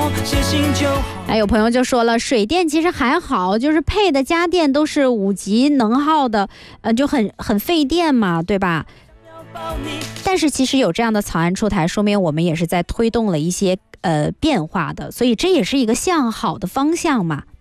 写信就好。 还有朋友就说了，水电其实还好，就是配的家电都是5级能耗的，就很费电嘛，对吧？但是其实有这样的草案出台，说明我们也是在推动了一些变化的，所以这也是一个向好的方向嘛。